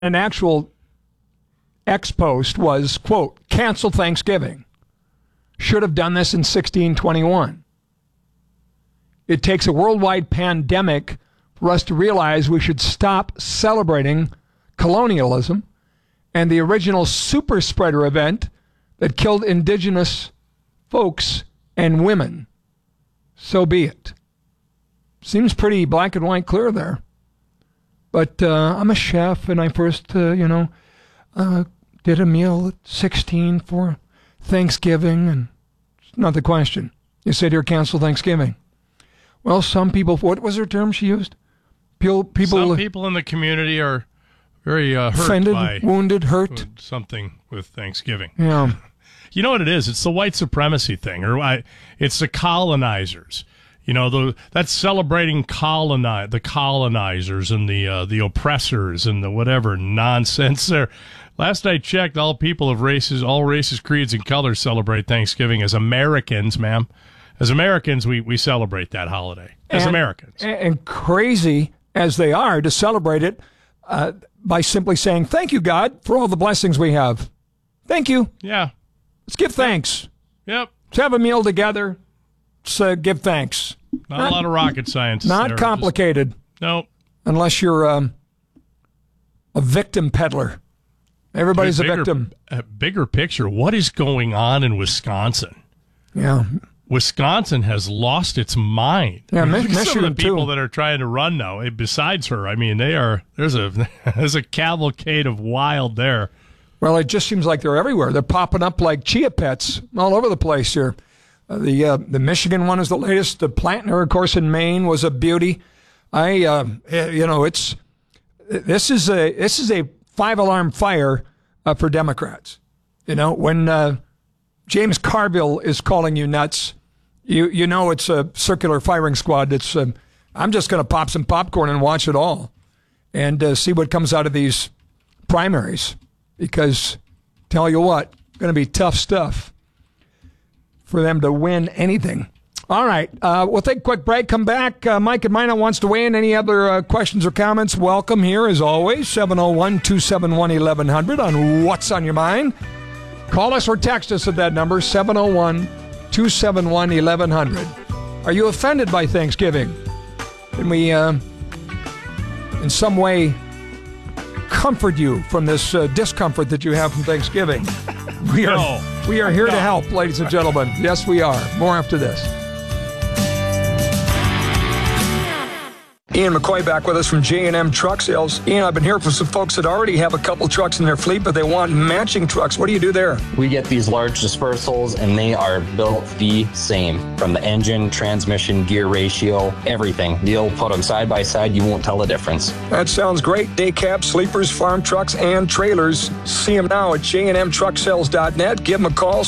an actual X post was, quote, cancel Thanksgiving. Should have done this in 1621. It takes a worldwide pandemic for us to realize we should stop celebrating colonialism and the original super spreader event that killed indigenous folks and women. So be it. Seems pretty black and white clear there. But I'm a chef, and I first, did a meal at 16 for Thanksgiving, and it's not the question. You said here, cancel Thanksgiving. Well, some people, what was her term she used? Some people in the community are very hurt offended, by wounded, hurt. Something with Thanksgiving. Yeah. You know what it is? It's the white supremacy thing, it's the colonizers. That's celebrating the colonizers and the oppressors and the whatever nonsense there. Last I checked, all races, creeds, and colors celebrate Thanksgiving. As Americans, ma'am, as Americans, we celebrate that holiday. As Americans. And crazy as they are to celebrate it by simply saying, thank you, God, for all the blessings we have. Thank you. Yeah. Let's give thanks. Yep. Let's have a meal together. Let's give thanks. Not a lot of rocket science. Not complicated. Nope. Unless you're a victim peddler. Everybody's a victim. Bigger picture, what is going on in Wisconsin? Yeah. Wisconsin has lost its mind. Yeah, Michigan some of the people too. that are trying to run now, besides her, I mean, there's a cavalcade of wild there. Well, it just seems like they're everywhere. They're popping up like chia pets all over the place here. The Michigan one is the latest. The Plantner, of course, in Maine was a beauty. This is a 5-alarm fire for Democrats. When James Carville is calling you nuts, you know it's a circular firing squad. It's I'm just going to pop some popcorn and watch it all, and see what comes out of these primaries. Because, tell you what, going to be tough stuff for them to win anything. All right, we'll take a quick break, come back. Mike and Mina wants to weigh in. Any other questions or comments? Welcome here, as always, 701-271-1100 on What's on Your Mind. Call us or text us at that number, 701-271-1100. Are you offended by Thanksgiving? Can we, in some way, comfort you from this discomfort that you have from Thanksgiving? We are here to help, ladies and gentlemen. Yes, we are. More after this. Ian McCoy back with us from J&M Truck Sales. Ian, I've been hearing from some folks that already have a couple trucks in their fleet, but they want matching trucks. What do you do there? We get these large dispersals, and they are built the same. From the engine, transmission, gear ratio, everything. You'll put them side by side, you won't tell the difference. That sounds great. Day cabs, sleepers, farm trucks, and trailers. See them now at jnmtrucksales.net. Give them a call,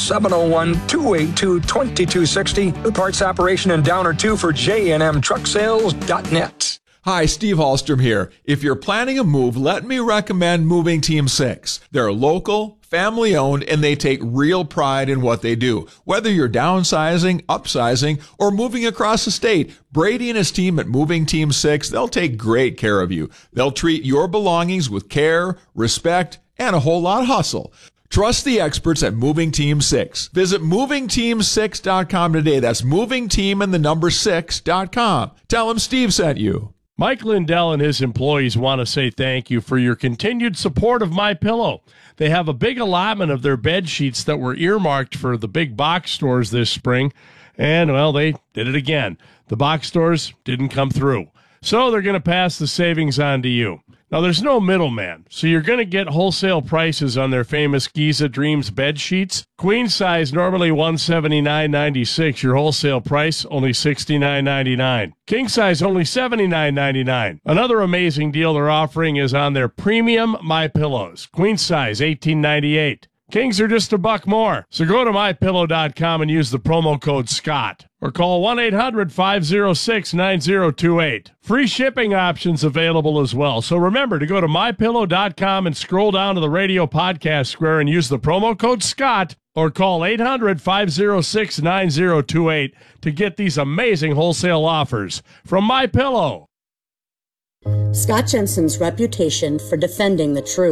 701-282-2260. The parts operation in Down or 2 for jnmtrucksales.net. Hi, Steve Hallstrom here. If you're planning a move, let me recommend Moving Team 6. They're local, family-owned, and they take real pride in what they do. Whether you're downsizing, upsizing, or moving across the state, Brady and his team at Moving Team 6, they'll take great care of you. They'll treat your belongings with care, respect, and a whole lot of hustle. Trust the experts at Moving Team 6. Visit movingteam6.com today. That's movingteam6.com. Tell them Steve sent you. Mike Lindell and his employees want to say thank you for your continued support of MyPillow. They have a big allotment of their bed sheets that were earmarked for the big box stores this spring, and, well, they did it again. The box stores didn't come through, so they're going to pass the savings on to you. Now, there's no middleman, so you're going to get wholesale prices on their famous Giza Dreams bed sheets. Queen size, normally $179.96. Your wholesale price, only $69.99. King size, only $79.99. Another amazing deal they're offering is on their premium MyPillows. Queen size, $18.98. Kings are just $1 more. So go to MyPillow.com and use the promo code SCOTT. Or call 1-800-506-9028. Free shipping options available as well. So remember to go to MyPillow.com and scroll down to the radio podcast square and use the promo code SCOTT. Or call 800-506-9028 to get these amazing wholesale offers from MyPillow. Scott Jensen's reputation for defending the truth